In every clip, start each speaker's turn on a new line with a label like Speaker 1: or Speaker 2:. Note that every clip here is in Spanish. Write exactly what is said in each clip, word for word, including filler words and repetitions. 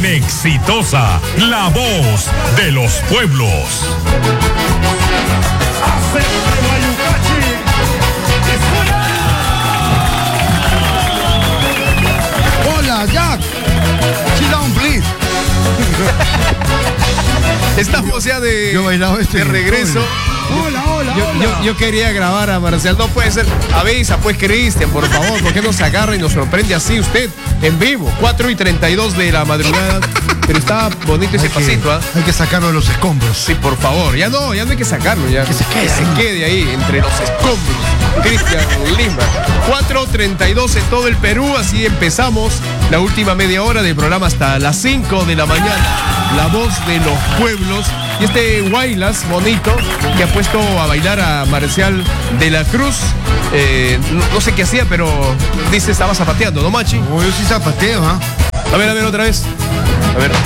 Speaker 1: en Exitosa, la voz de los pueblos.
Speaker 2: Hola, Jack. Sit down, please.
Speaker 3: Estamos ya de,
Speaker 2: yo bailaba este
Speaker 3: de regreso.
Speaker 2: Hola, hola,
Speaker 3: yo,
Speaker 2: hola.
Speaker 3: Yo, yo quería grabar a Marcial. No puede ser. Avisa, pues, Cristian, por favor. ¿Por qué no se agarra y nos sorprende así usted en vivo? cuatro y treinta y dos de la madrugada. Pero está bonito ese
Speaker 2: hay que,
Speaker 3: pasito, ¿ah?
Speaker 2: ¿eh? Hay que sacarlo de los escombros.
Speaker 3: Sí, por favor. Ya no, ya no hay que sacarlo. Ya.
Speaker 2: Que se quede,
Speaker 3: que se quede ahí, entre los escombros. Cristian Lima. cuatro treinta y dos en todo el Perú. Así empezamos la última media hora del programa hasta las cinco de la mañana. La voz de los pueblos. Y este Guaylas bonito que ha puesto a bailar a Marcial de la Cruz. Eh, no, no sé qué hacía, pero dice estaba zapateando, ¿no, Machi?
Speaker 2: Oh, yo sí zapateo, ¿ah?
Speaker 3: ¿eh? A ver, a ver, otra vez. A ver.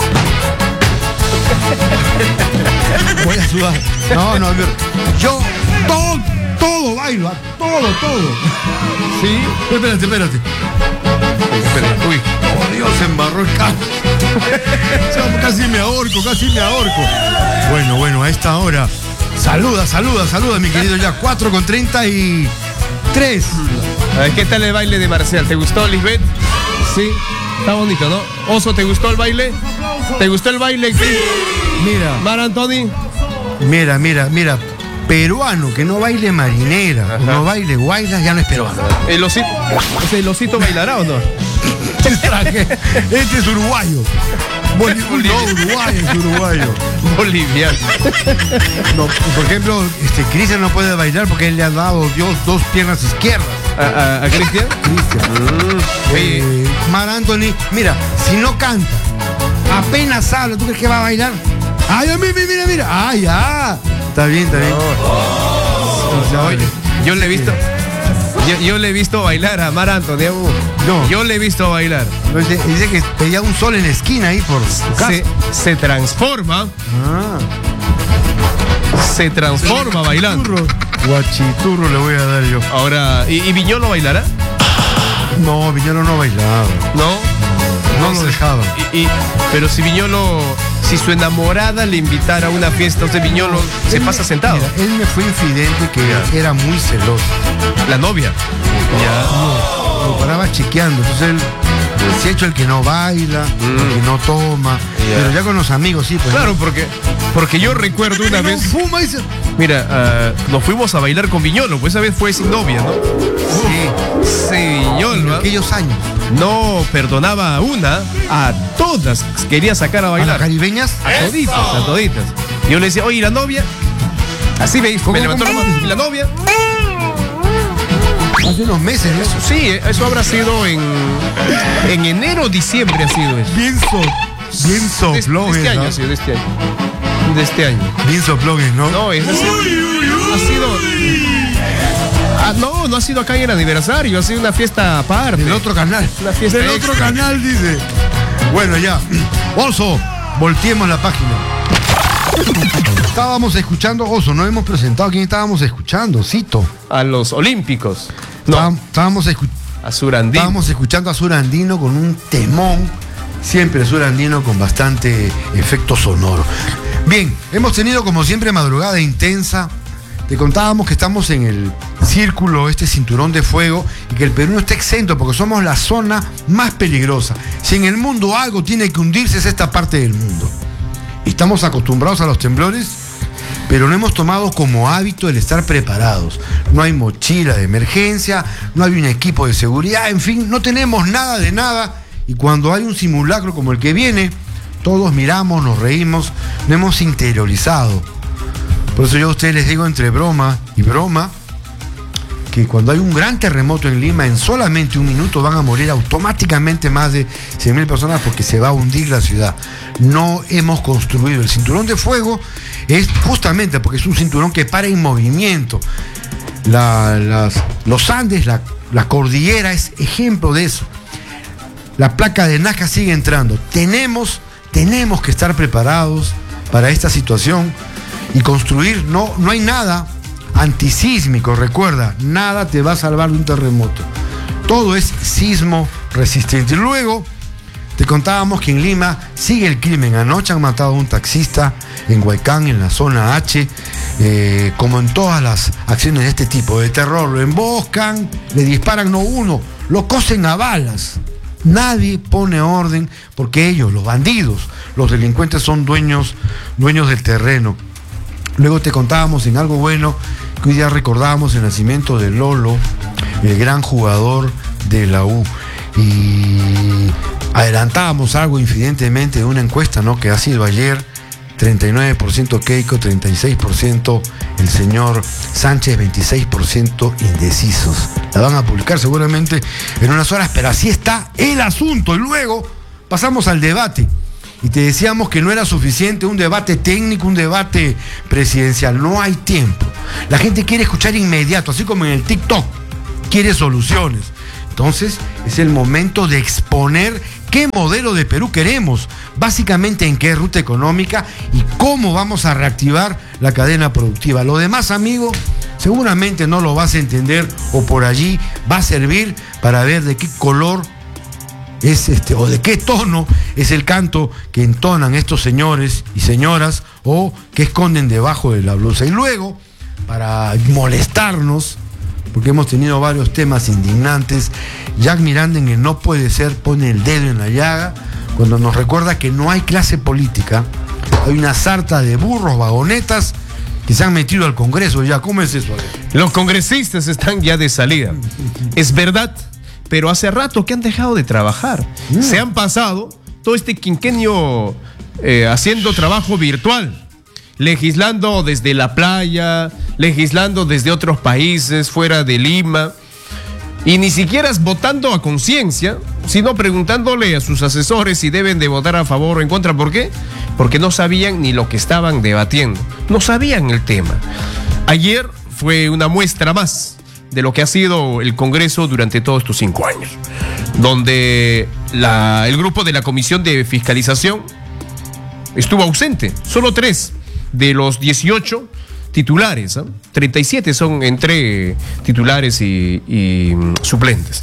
Speaker 2: Voy a sudar. No, no, yo todo, todo bailo, todo, todo.
Speaker 3: Sí.
Speaker 2: Espérate, espérate.
Speaker 3: Espérate. Uy.
Speaker 2: Oh, Dios, se embarró el carro. Casi me ahorco, casi me ahorco. Bueno, bueno, a esta hora. Saluda, saluda, saluda, mi querido ya. cuatro con treinta y tres.
Speaker 3: A ver, ¿qué tal el baile de Marcial? ¿Te gustó, Lisbeth? Sí. Está bonito, ¿no? Oso, ¿te gustó el baile? ¿Te gustó el baile?
Speaker 2: Mira.
Speaker 3: Mar Antoni.
Speaker 2: Mira, mira, mira. Peruano que no baile marinera, ajá, no baile guaylas, ya no es peruano.
Speaker 3: ¿El osito, ¿el osito bailará o no?
Speaker 2: Este es uruguayo. Boli no, uruguayo, es uruguayo.
Speaker 3: Boliviano.
Speaker 2: No, por ejemplo, este Cristian no puede bailar porque él le ha dado Dios dos piernas izquierdas.
Speaker 3: ¿A, a, a Cristian?
Speaker 2: Cristian. Mm, eh, Mar Anthony, mira, si no canta, apenas habla, ¿tú crees que va a bailar? Ay, a mí, mira, mira. Ay, ya. Está bien, está bien. No.
Speaker 3: O sea, oye, yo le he visto. Yo, yo le he visto bailar a Mar Anthony.
Speaker 2: No.
Speaker 3: Yo le he visto bailar.
Speaker 2: Dice, dice que veía un sol en la esquina ahí por su casa.
Speaker 3: Se, se transforma.
Speaker 2: Ah.
Speaker 3: Se transforma bailando.
Speaker 2: Guachiturro le voy a dar yo.
Speaker 3: Ahora, ¿y, y Viñolo bailará?
Speaker 2: No, Viñolo no bailaba.
Speaker 3: ¿No?
Speaker 2: No, no lo dejaba.
Speaker 3: Y, y, pero si Viñolo, si su enamorada le invitara a una fiesta, usted Viñolo no, se pasa
Speaker 2: me,
Speaker 3: sentado.
Speaker 2: Mira, él me fue infidente que ya. Era muy celoso.
Speaker 3: La novia.
Speaker 2: Ya. No, lo paraba chequeando. Entonces él se ha hecho el que no baila, mm. el que no toma. Ya. Pero ya con los amigos sí. Pues,
Speaker 3: claro,
Speaker 2: ¿no?
Speaker 3: porque, porque yo recuerdo una vez.
Speaker 2: No fuma y se...
Speaker 3: Mira, uh, nos fuimos a bailar con Viñolo, pues esa vez fue sin novia, ¿no?
Speaker 2: Sí.
Speaker 3: Sí, Viñolo.
Speaker 2: En aquellos años.
Speaker 3: No perdonaba a una, a todas quería sacar a bailar.
Speaker 2: ¿A las caribeñas?
Speaker 3: A toditas, a toditas. Yo le decía, oye, ¿la novia? Así me dijo, me levantó la mano. ¿Y la novia?
Speaker 2: Hace unos meses eso.
Speaker 3: Sí, eso habrá sido en, en enero, diciembre ha sido eso.
Speaker 2: Bien so, bien soplones,
Speaker 3: de, de este año,
Speaker 2: ¿no?
Speaker 3: sí, de este año. De este año.
Speaker 2: Bien soplones, ¿no?
Speaker 3: No, es así. Ha sido... Ah, no, no ha sido acá en el aniversario, ha sido una fiesta aparte.
Speaker 2: Del otro canal.
Speaker 3: Una fiesta
Speaker 2: Del
Speaker 3: extra.
Speaker 2: otro canal, dice. Bueno, ya. Oso, volteemos la página. Estábamos escuchando, Oso, no hemos presentado a quién estábamos escuchando, Cito.
Speaker 3: A los olímpicos. No.
Speaker 2: Estábamos, escu
Speaker 3: a Surandino.
Speaker 2: Estábamos escuchando a Surandino con un temón. Siempre Surandino con bastante efecto sonoro. Bien, hemos tenido como siempre madrugada intensa. Te contábamos que estamos en el círculo, este cinturón de fuego, y que el Perú no está exento porque somos la zona más peligrosa. Si en el mundo algo tiene que hundirse es esta parte del mundo. Estamos acostumbrados a los temblores, pero no hemos tomado como hábito el estar preparados. No hay mochila de emergencia, no hay un equipo de seguridad, en fin, no tenemos nada de nada. Y cuando hay un simulacro como el que viene, todos miramos, nos reímos, no hemos interiorizado. Por eso yo a ustedes les digo entre broma y broma que cuando hay un gran terremoto en Lima, en solamente un minuto van a morir automáticamente más de cien mil personas porque se va a hundir la ciudad. No hemos construido. El cinturón de fuego es justamente porque es un cinturón que para en movimiento. La, las, los Andes, la, la cordillera es ejemplo de eso. La placa de Nazca sigue entrando. Tenemos, tenemos que estar preparados para esta situación. Y construir, no, no hay nada antisísmico, recuerda, nada te va a salvar de un terremoto. Todo es sismo resistente. Y luego Te contábamos que en Lima sigue el crimen. Anoche han matado a un taxista en Huaycán, en la zona H, eh, como en todas las acciones de este tipo, de terror. Lo emboscan, le disparan, no uno, lo cosen a balas. Nadie pone orden porque ellos, los bandidos, los delincuentes son dueños, dueños del terreno. Luego te contábamos en algo bueno que hoy día recordábamos el nacimiento de Lolo, el gran jugador de la U. Y adelantábamos algo infidentemente de una encuesta, ¿no?, que ha sido ayer. treinta y nueve por ciento Keiko, treinta y seis por ciento el señor Sánchez, veintiséis por ciento indecisos. La van a publicar seguramente en unas horas, pero así está el asunto. Y luego pasamos al debate. Y te decíamos que no era suficiente un debate técnico, un debate presidencial. No hay tiempo. La gente quiere escuchar inmediato, así como en el TikTok. Quiere soluciones. Entonces, es el momento de exponer qué modelo de Perú queremos, básicamente en qué ruta económica y cómo vamos a reactivar la cadena productiva. Lo demás, amigo, seguramente no lo vas a entender o por allí va a servir para ver de qué color es este, o de qué tono es el canto que entonan estos señores y señoras o que esconden debajo de la blusa. Y luego, para molestarnos, porque hemos tenido varios temas indignantes, Jack Miranda en el No Puede Ser pone el dedo en la llaga cuando nos recuerda que no hay clase política, hay una sarta de burros, vagonetas que se han metido al Congreso ya. ¿Cómo es eso?
Speaker 3: Los congresistas están ya de salida. Es verdad, pero hace rato que han dejado de trabajar. Mm. Se han pasado todo este quinquenio eh, haciendo trabajo virtual, legislando desde la playa, legislando desde otros países, fuera de Lima, y ni siquiera votando a conciencia, sino preguntándole a sus asesores si deben de votar a favor o en contra. ¿Por qué? Porque no sabían ni lo que estaban debatiendo, no sabían el tema. Ayer fue una muestra más de lo que ha sido el Congreso durante todos estos cinco años, donde la, el grupo de la Comisión de Fiscalización estuvo ausente, solo tres de los dieciocho titulares, ¿eh? treinta y siete son entre titulares y, y suplentes.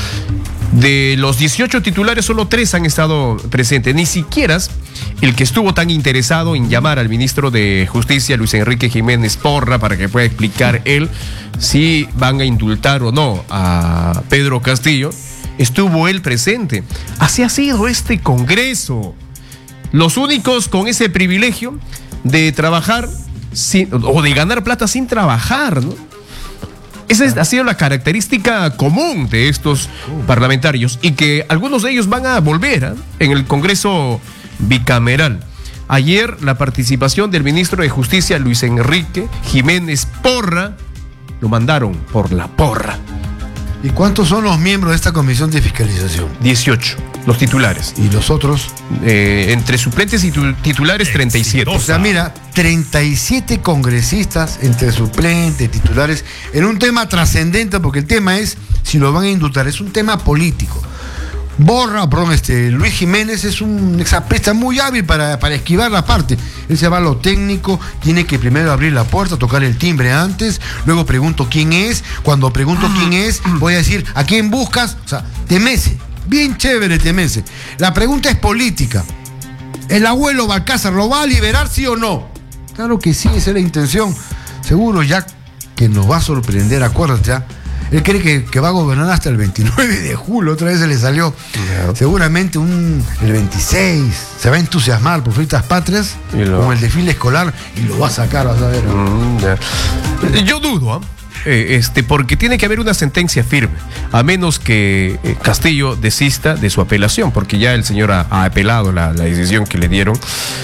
Speaker 3: De los dieciocho titulares, solo tres han estado presentes. Ni siquiera el que estuvo tan interesado en llamar al ministro de Justicia, Luis Enrique Jiménez Porra, para que pueda explicar él si van a indultar o no a Pedro Castillo, estuvo él presente. Así ha sido este Congreso. Los únicos con ese privilegio de trabajar sin, o de ganar plata sin trabajar, ¿no? Esa es, ha sido la característica común de estos parlamentarios, y que algunos de ellos van a volver ¿eh? en el Congreso bicameral. Ayer la participación del ministro de Justicia, Luis Enrique Jiménez Porra, lo mandaron por la porra.
Speaker 2: ¿Y cuántos son los miembros de esta comisión de fiscalización?
Speaker 3: dieciocho, los titulares.
Speaker 2: ¿Y los otros?
Speaker 3: Eh, entre suplentes y titulares, treinta y siete.
Speaker 2: O sea, mira, treinta y siete congresistas entre suplentes, titulares, en un tema trascendente, porque el tema es si lo van a indultar, es un tema político. Borra, perdón, este, Luis Jiménez es un exapresta muy hábil para, para esquivar la parte. Él se va a lo técnico, tiene que primero abrir la puerta, tocar el timbre antes, luego pregunto quién es, cuando pregunto quién es, voy a decir ¿a quién buscas? O sea, te mece, bien chévere te mece. La pregunta es política. ¿El abuelo Balcázar lo va a liberar, sí o no? Claro que sí, esa es la intención. Seguro ya que nos va a sorprender, acuérdate, ¿eh? Él cree que, que va a gobernar hasta el veintinueve de julio, otra vez se le salió. Yeah. Seguramente un, el veintiséis se va a entusiasmar por Fiestas Patrias lo... con el desfile escolar y lo va a sacar, vas a ver.
Speaker 3: Mm, yeah. Yo dudo, ¿eh? Eh, este, porque tiene que haber una sentencia firme, a menos que eh, Castillo desista de su apelación, porque ya el señor ha, ha apelado la, la decisión que le dieron.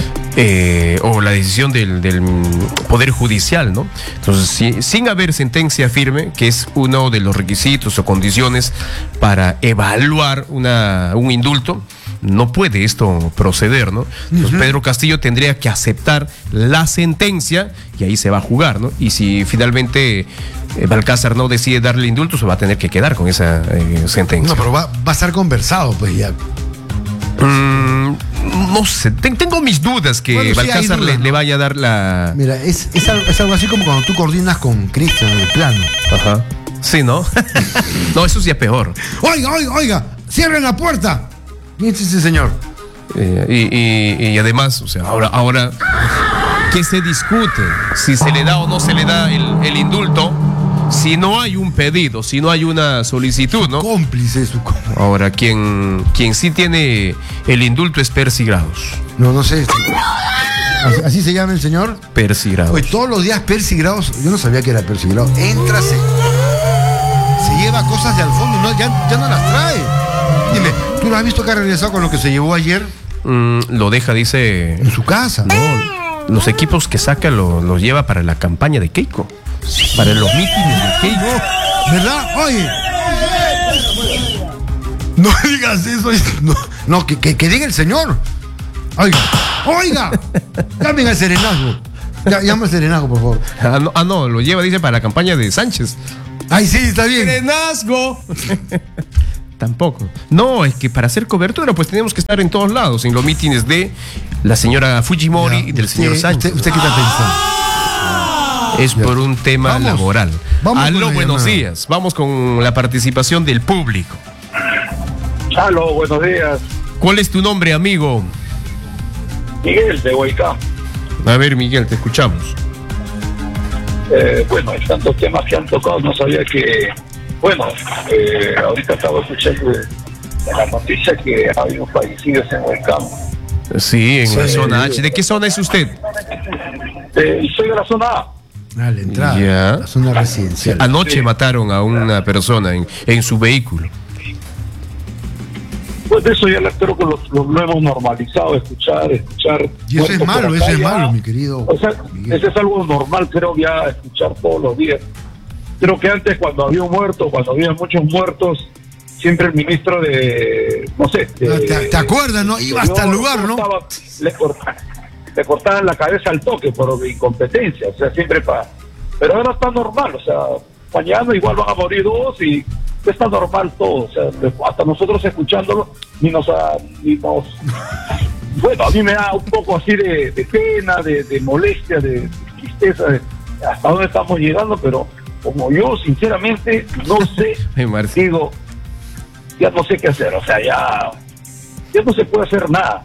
Speaker 3: Eh, o la decisión del, del Poder Judicial, ¿no? Entonces, si, sin haber sentencia firme, que es uno de los requisitos o condiciones para evaluar una, un indulto, no puede esto proceder, ¿no? Entonces, uh-huh. Pedro Castillo tendría que aceptar la sentencia y ahí se va a jugar, ¿no? Y si finalmente eh, Balcázar no decide darle indulto, se va a tener que quedar con esa eh, sentencia.
Speaker 2: No, pero va, va a estar conversado, pues ya.
Speaker 3: Mm, no sé, tengo mis dudas que bueno, Balcázar sí, dudas, le, ¿no? le vaya a dar la...
Speaker 2: Mira, es, es, algo, es algo así como cuando tú coordinas con Cristian en el plano.
Speaker 3: Ajá. Sí, ¿no? No, eso sí es peor.
Speaker 2: Oiga, oiga, oiga, cierren la puerta. ¿Quién es ese señor?
Speaker 3: Eh, y, y, y además, o sea, ahora, ahora, ¿qué se discute? Si se le da o no se le da el, el indulto, si no hay un pedido, si no hay una solicitud, ¿no?
Speaker 2: Cómplice, su cómplice.
Speaker 3: Ahora, quien, quien sí tiene el indulto es Percy Grados.
Speaker 2: No, no sé. ¿Así, así se llama el señor?
Speaker 3: Percy Grados.
Speaker 2: Oye, todos los días Percy Grados, yo no sabía que era Percy Grados. Entra, se, se lleva cosas de al fondo, no, ya, ya no las trae. Dime, ¿tú lo has visto que ha regresado con lo que se llevó ayer?
Speaker 3: Mm, lo deja, dice.
Speaker 2: En su casa.
Speaker 3: No, los equipos que saca los lo lleva para la campaña de Keiko. Para los mítines de Keiko.
Speaker 2: ¿Verdad? Oye. No digas eso. No, no que, que, que diga el señor. Oiga, oiga. Llamen al serenazgo. Llama al serenazgo, por favor.
Speaker 3: Ah no, ah, no, lo lleva, dice, para la campaña de Sánchez.
Speaker 2: Ay, sí, está bien.
Speaker 3: ¡Serenazgo! Tampoco. No, es que para hacer cobertura, pues tenemos que estar en todos lados, en los mítines de la señora Fujimori
Speaker 2: Ya,
Speaker 3: y del
Speaker 2: usted,
Speaker 3: señor Sánchez.
Speaker 2: ¿Usted, usted qué está pensando?
Speaker 3: Es
Speaker 2: Ya.
Speaker 3: por un tema
Speaker 2: Vamos,
Speaker 3: laboral.
Speaker 2: vamos con
Speaker 3: Aló,
Speaker 2: la
Speaker 3: buenos
Speaker 2: llamada.
Speaker 3: días. Vamos con la participación del público.
Speaker 4: Aló, buenos días.
Speaker 3: ¿Cuál es tu nombre, amigo?
Speaker 4: Miguel de Huaycán.
Speaker 3: A ver, Miguel, te escuchamos.
Speaker 4: Eh, bueno, hay tantos temas que han tocado, no sabía que... Bueno, eh, ahorita estaba escuchando en la noticia que ha habido fallecidos en Huaycán.
Speaker 3: Sí, en la
Speaker 2: Sí.
Speaker 3: zona H. ¿De qué zona es usted?
Speaker 4: Eh, soy de la zona A.
Speaker 2: Ah, la entrada.
Speaker 3: Ya.
Speaker 2: La zona residencial.
Speaker 3: Anoche
Speaker 4: Sí.
Speaker 3: mataron a una persona en, en su vehículo.
Speaker 4: Pues eso ya lo- creo que lo, lo- lo hemos normalizado, escuchar, escuchar.
Speaker 2: Y eso es
Speaker 4: muertos
Speaker 2: malo,
Speaker 4: por
Speaker 2: eso
Speaker 4: acá
Speaker 2: es
Speaker 4: ya.
Speaker 2: malo, mi querido
Speaker 4: O sea,
Speaker 2: Miguel.
Speaker 4: eso es algo normal, creo, ya escuchar todos los días. Creo que antes, cuando había un muerto, cuando había muchos muertos, siempre el ministro de, no sé, de-
Speaker 2: Ah, ¿Te, te acuerdas, no? Iba hasta el lugar, ¿no?
Speaker 4: cortaba- le, corta- le cortaban la cabeza al toque por incompetencia, o sea, siempre para... Pero ahora está normal, o sea, mañana igual van a morir dos y está normal todo, o sea, hasta nosotros escuchándolo, ni nos... ha- Ni nos bueno, a mí me da un poco así de, de pena, de, de molestia, de, de tristeza, de hasta dónde estamos llegando, pero como yo, sinceramente, no sé,
Speaker 3: Ay, Marci.
Speaker 4: digo, ya no sé qué hacer, o sea, ya, ya no se puede hacer nada,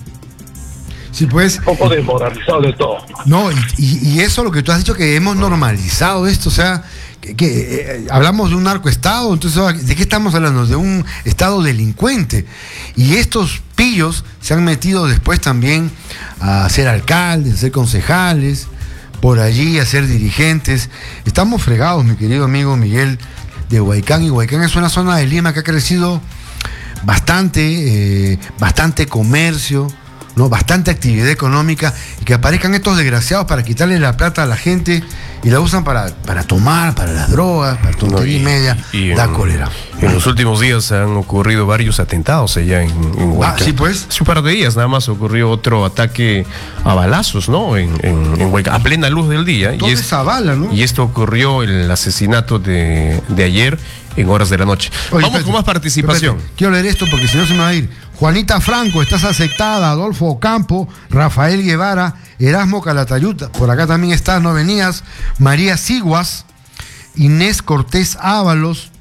Speaker 2: Sí, pues.
Speaker 4: un poco desmoralizado de todo.
Speaker 2: No, y, y- y eso lo que tú has dicho, que hemos normalizado esto, o sea, que, que, eh, hablamos de un narcoestado, entonces, ¿de qué estamos hablando? De un estado delincuente. Y estos pillos se han metido después también a ser alcaldes, a ser concejales, por allí a ser dirigentes. Estamos fregados, mi querido amigo Miguel, de Huaycán, y Huaycán es una zona de Lima que ha crecido bastante, eh, bastante comercio, ¿no? Bastante actividad económica, y que aparezcan estos desgraciados para quitarle la plata a la gente y la usan para, para tomar, para las drogas, para tontería y, media,
Speaker 3: y
Speaker 2: da
Speaker 3: en-
Speaker 2: cólera.
Speaker 3: En los últimos días han ocurrido varios atentados allá en, en Huaycán.
Speaker 2: Ah, sí, pues.
Speaker 3: Hace un par de días nada más ocurrió otro ataque a balazos, ¿no? En, en, en Huaycán, a plena luz del día.
Speaker 2: Toda
Speaker 3: Y, es-
Speaker 2: esa bala, ¿no?
Speaker 3: y esto ocurrió el asesinato de, de ayer en horas de la noche.
Speaker 2: Oye,
Speaker 3: Vamos
Speaker 2: espérate,
Speaker 3: con más participación.
Speaker 2: espérate, quiero leer esto porque si no se me va a ir. Juanita Franco, estás aceptada. Adolfo Ocampo, Rafael Guevara, Erasmo Calatayud, por acá también estás, no venías. María Siguas, Inés Cortés Ábalos,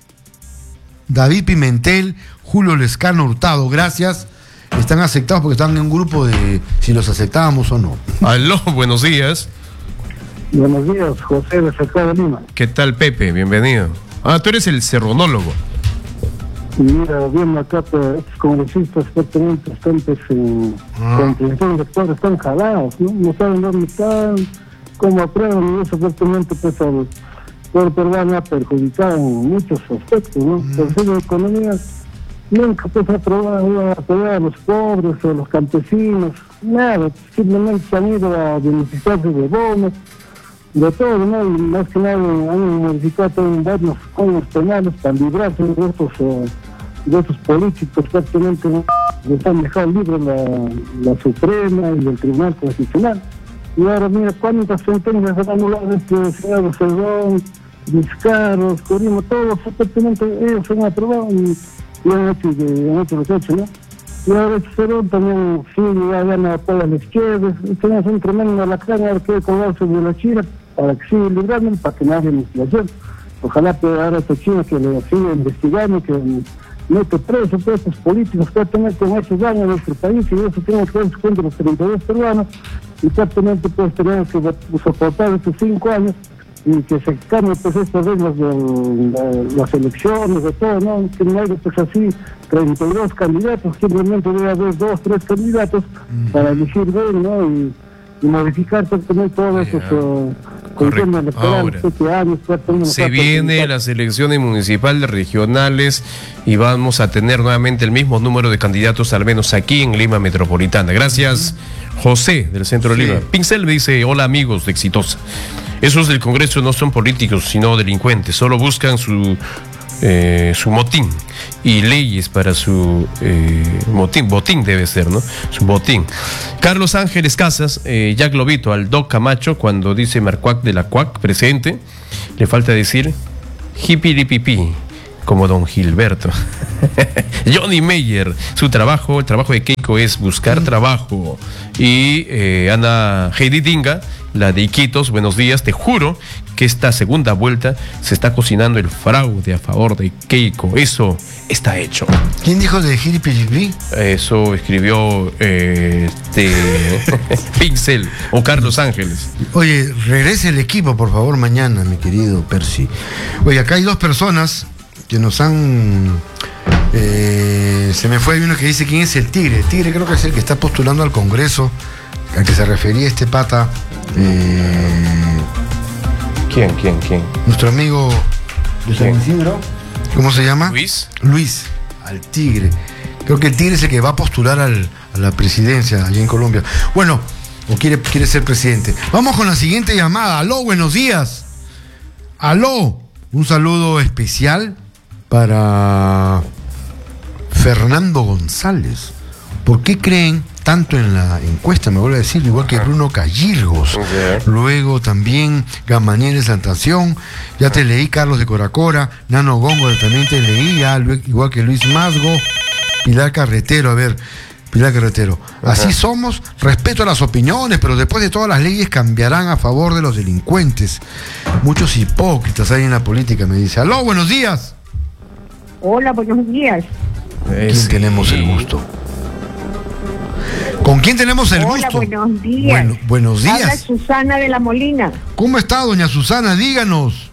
Speaker 2: David Pimentel, Julio Lescano Hurtado, gracias. Están aceptados porque están en un grupo de si los aceptábamos o no.
Speaker 3: Aló, buenos días.
Speaker 5: Buenos días, José de Cercado de Lima.
Speaker 3: ¿Qué tal, Pepe? Bienvenido. Ah, tú eres el serronólogo.
Speaker 5: Y mira, viendo acá, pues, estos congresistas fuertemente están pues, en
Speaker 2: Ah.
Speaker 5: comprensión lectora, están jalados, ¿no? No saben dónde están, cómo aprueban, y eso fuertemente pues al pueblo peruano ha perjudicado en muchos aspectos, ¿no?
Speaker 2: Mm.
Speaker 5: Por ejemplo, la economía nunca pues ha aprobado a apoyar a los pobres o a los campesinos, nada, simplemente se han ido a beneficiarse de bonos, de todo, ¿no? Y más que nada han modificado en varios códigos penales para librarse de estos, eh, de estos políticos prácticamente, ¿no? Les han dejado libre la, la Suprema y el Tribunal Constitucional. Y ahora mira cuántas sentencias han anulado este señor Cerdón, Vizcarra, Corimo, todos prácticamente ellos han aprobado y, y han hecho, y han hecho los hechos, ¿no? Y ahora este Cerdón también sigue, ya, ya no apoya a la izquierda, tenemos un tremendo alacrán, ahora quiere colgarse de la China para que siga librando, para que no haya investigación. Ojalá que ahora esta China que le siga investigando, que, mete preso a todos estos políticos que han hecho daño a nuestro país, y eso tenemos que dar cuenta los treinta y dos peruanos, y prácticamente pues tenemos que soportar estos cinco años y que se cambien pues estas reglas de, de las elecciones, de todo, ¿no? Que no haya pues así treinta y dos candidatos, simplemente debe haber dos, tres candidatos mm. para elegir bien, ¿no? Y, y modificar prácticamente todo eso. Uh,
Speaker 3: Ahora,
Speaker 5: años,
Speaker 3: se vienen las elecciones municipales, regionales, y vamos a tener nuevamente el mismo número de candidatos, al menos aquí en Lima Metropolitana. Gracias, José, del centro de sí. Lima. Pincel dice: hola amigos de Exitosa. Esos del Congreso no son políticos, sino delincuentes. Solo buscan su eh, su motín y leyes para su eh, motín, botín debe ser, ¿no? Su botín. Carlos Ángeles Casas, eh, Jack Lobito, al Doc Camacho, cuando dice Marcuac de la Cuac presente, le falta decir hipiripipi, como don Gilberto. Johnny Meyer, su trabajo, el trabajo de Keiko es buscar trabajo. Y eh, Ana Heidi Dinga, la de Iquitos, buenos días, te juro que esta segunda vuelta se está cocinando el fraude a favor de Keiko. Eso está hecho.
Speaker 2: ¿Quién dijo de Hiripiripi?
Speaker 3: Eso escribió eh, este, Pincel o Carlos Ángeles.
Speaker 2: Oye, regrese el equipo, por favor, mañana, mi querido Percy. Oye, acá hay dos personas que nos han... Eh, se me fue uno que dice quién es el Tigre. El Tigre creo que es el que está postulando al Congreso, al que se refería este pata. Eh,
Speaker 3: ¿Quién, quién, quién?
Speaker 2: Nuestro amigo de San Isidro. ¿Cómo se llama?
Speaker 3: Luis.
Speaker 2: Luis, al Tigre. Creo que el Tigre es el que va a postular al, a la presidencia allí en Colombia. Bueno, o quiere, quiere ser presidente. Vamos con la siguiente llamada. Aló, buenos días. Aló. Un saludo especial para Fernando González. ¿Por qué creen tanto en la encuesta? Me vuelve a decir, igual que Bruno Callirgos. Okay. Luego también Gamaniel Santación. Ya te leí, Carlos de Coracora. Nano Góngora también te leí, ya, igual que Luis Mazgo. Pilar Carretero, a ver, Pilar Carretero. Uh-huh. Así somos, respeto a las opiniones, pero después de todas las leyes cambiarán a favor de los delincuentes. Muchos hipócritas hay en la política, me dice. Aló, buenos días.
Speaker 6: Hola, buenos días.
Speaker 2: ¿Quién sí. tenemos el gusto? ¿Con quién tenemos el
Speaker 6: Hola,
Speaker 2: gusto?
Speaker 6: buenos días.
Speaker 2: Bueno, buenos días.
Speaker 6: Habla Susana de la Molina.
Speaker 2: ¿Cómo está, doña Susana? Díganos.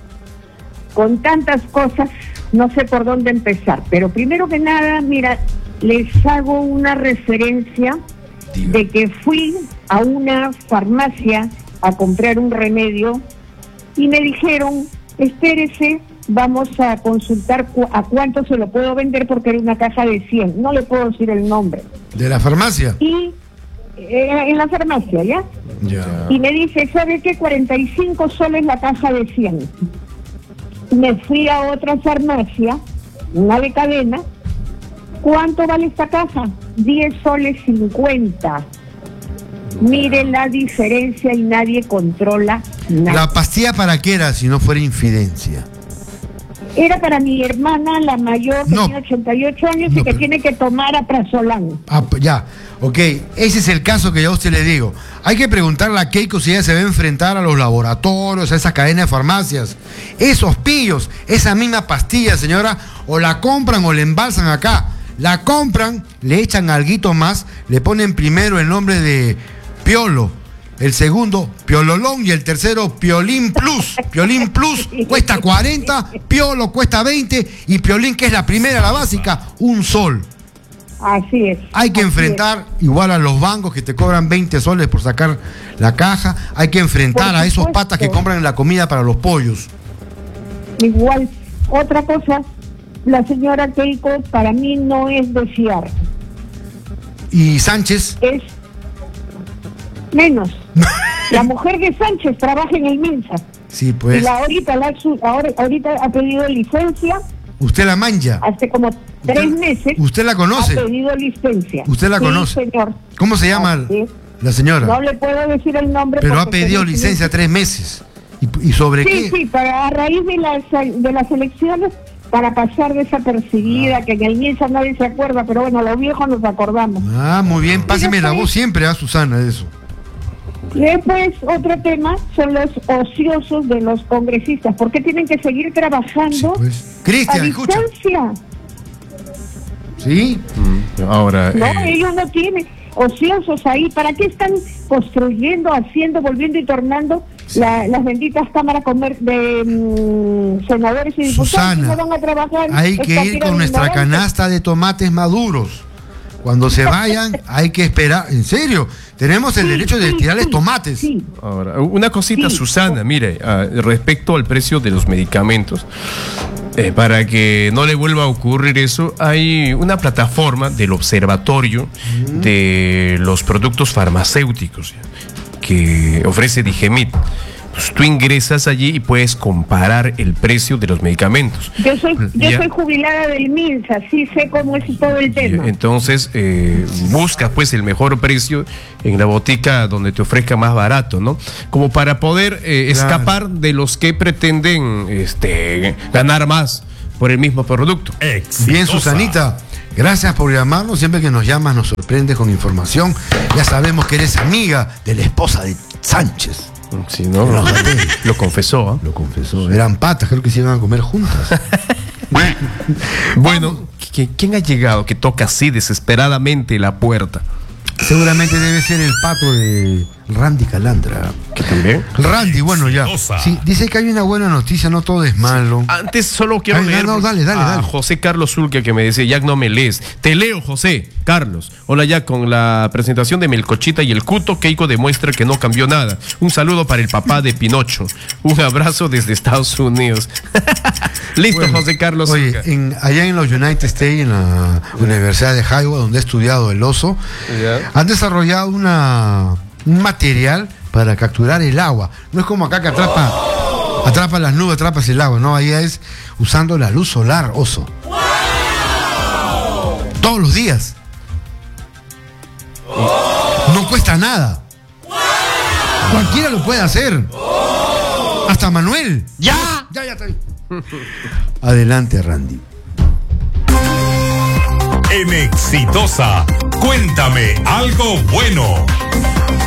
Speaker 6: Con tantas cosas, no sé por dónde empezar. Pero primero que nada, mira, les hago una referencia Diga. de que fui a una farmacia a comprar un remedio y me dijeron, espérese, vamos a consultar cu a cuánto se lo puedo vender porque era una caja de cien. No le puedo decir el nombre.
Speaker 2: ¿De la farmacia?
Speaker 6: Y eh, en la farmacia, ¿ya?
Speaker 2: Ya.
Speaker 6: Y me dice, ¿sabe qué? cuarenta y cinco soles la caja de cien. Me fui a otra farmacia, una de cadena. ¿Cuánto vale esta caja? diez soles cincuenta. Mire la diferencia y nadie controla nada.
Speaker 2: ¿La pastilla para qué era si no fuera infidencia?
Speaker 6: Era para mi hermana, la mayor, que no, tiene ochenta y ocho años no, y que pero... tiene que tomar Aprazolam.
Speaker 2: Ah, ya, ok. Ese es el caso que ya a usted le digo. Hay que preguntarle a Keiko si ella se va a enfrentar a los laboratorios, a esa cadena de farmacias. Esos pillos, esa misma pastilla, señora, o la compran o la embalsan acá. La compran, le echan alguito más, le ponen primero el nombre de Piolo, el segundo Piololón y el tercero Piolín Plus. Piolín Plus cuesta cuarenta, Piolo cuesta veinte y Piolín, que es la primera, la básica, un sol.
Speaker 6: Así es.
Speaker 2: Hay que enfrentar es. igual a los bancos que te cobran veinte soles por sacar la caja. Hay que enfrentar a esos patas que compran la comida para los pollos.
Speaker 6: Igual, otra cosa, la señora Keiko para mí no es de fiar.
Speaker 2: ¿Y Sánchez?
Speaker 6: Es menos. La mujer de Sánchez trabaja en el Minsa.
Speaker 2: Sí, pues.
Speaker 6: Y la ahorita, la, ahora, ahorita ha pedido licencia.
Speaker 2: ¿Usted la manja?
Speaker 6: Hace como tres
Speaker 2: ¿Usted,
Speaker 6: meses.
Speaker 2: ¿Usted la conoce?
Speaker 6: Ha pedido licencia.
Speaker 2: ¿Usted la
Speaker 6: sí,
Speaker 2: conoce?
Speaker 6: Señor.
Speaker 2: ¿Cómo se llama
Speaker 6: sí.
Speaker 2: la señora?
Speaker 6: No le puedo decir el nombre.
Speaker 2: Pero ha pedido licencia a tres meses. ¿Y, y sobre
Speaker 6: sí,
Speaker 2: qué?
Speaker 6: Sí, sí, para a raíz de las, de las elecciones, para pasar desapercibida, ah. que en el Minsa nadie se acuerda, pero bueno, los viejos nos acordamos.
Speaker 2: Ah, muy bien. Páseme la voz siempre a Susana de eso.
Speaker 6: Y después, otro tema, son los ociosos de los congresistas. ¿Por qué tienen que seguir trabajando
Speaker 2: sí, pues. Cristian,
Speaker 6: a distancia?
Speaker 2: ¿Sí?
Speaker 3: Mm, Ahora.
Speaker 6: No,
Speaker 3: eh,
Speaker 6: ellos no tienen ociosos ahí. ¿Para qué están construyendo, haciendo, volviendo y tornando la- las benditas cámaras comer de mm, senadores y diputados?
Speaker 2: Susana,
Speaker 6: no van a trabajar.
Speaker 2: hay que
Speaker 6: Esta
Speaker 2: ir
Speaker 6: tira
Speaker 2: con
Speaker 6: de
Speaker 2: nuestra
Speaker 6: ignorantes.
Speaker 2: canasta de tomates maduros. Cuando se vayan, hay que esperar. En serio, tenemos el
Speaker 6: Sí,
Speaker 2: derecho de
Speaker 6: sí,
Speaker 2: tirarles
Speaker 6: sí,
Speaker 2: tomates.
Speaker 6: Sí.
Speaker 3: Ahora, una cosita,
Speaker 6: Sí.
Speaker 3: Susana, mire, ah, respecto al precio de los medicamentos, eh, para que no le vuelva a ocurrir eso, hay una plataforma del Observatorio de los Productos Farmacéuticos que ofrece Digemit. Pues tú ingresas allí y puedes comparar el precio de los medicamentos.
Speaker 6: Yo soy, yo
Speaker 3: Ya.
Speaker 6: soy jubilada del MINSA, sí sé cómo es todo el tema.
Speaker 3: Entonces, eh, busca pues el mejor precio en la botica donde te ofrezca más barato, ¿no? Como para poder eh,
Speaker 2: Claro.
Speaker 3: escapar de los que pretenden este, ganar más por el mismo producto.
Speaker 1: Exitosa.
Speaker 2: Bien, Susanita, gracias por llamarnos. Siempre que nos llamas nos sorprendes con información. Ya sabemos que eres amiga de la esposa de Sánchez.
Speaker 3: Sí, ¿no?
Speaker 2: No, no.
Speaker 3: Lo confesó. ¿ah?
Speaker 2: Lo confesó. Eran patas, creo que se iban a comer juntas.
Speaker 3: Bueno, ¿qui- ¿quién ha llegado que toca así desesperadamente la puerta?
Speaker 2: Seguramente debe ser el pato de Randy Calandra.
Speaker 3: ¿Que también?
Speaker 2: Randy, bueno, ya.
Speaker 1: Exitosa.
Speaker 2: Sí, dice que hay una buena noticia, no todo es malo.
Speaker 3: Antes solo quiero
Speaker 2: Ay,
Speaker 3: leer
Speaker 2: no, no, dale, dale,
Speaker 3: a
Speaker 2: dale.
Speaker 3: José Carlos Zulca, que me decía, Jack, no me lees. Te leo, José Carlos. Hola, Jack, con la presentación de Melcochita y el Cuto, Keiko demuestra que no cambió nada. Un saludo para el papá de Pinocho. Un abrazo desde Estados Unidos. Listo,
Speaker 2: Bueno,
Speaker 3: José Carlos
Speaker 2: Oye,
Speaker 3: Zulca.
Speaker 2: en, allá en los United States, en la Universidad de Iowa, donde he estudiado el oso,
Speaker 3: Ya.
Speaker 2: han desarrollado una, un material para capturar el agua. No es como acá que atrapa, atrapa las nubes, atrapas el agua, no, allá es usando la luz solar, oso. Todos los días. No cuesta nada. Cualquiera lo puede hacer. Hasta Manuel. Ya, ya, ya está bien. Adelante, Randy.
Speaker 1: En Exitosa, cuéntame algo bueno.